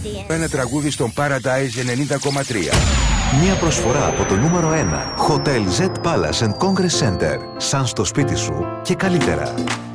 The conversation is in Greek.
Ένα τραγούδι στον Paradise 90,3. Μια προσφορά από το νούμερο 1 Hotel Z Palace and Congress Center. Σαν στο σπίτι σου και καλύτερα.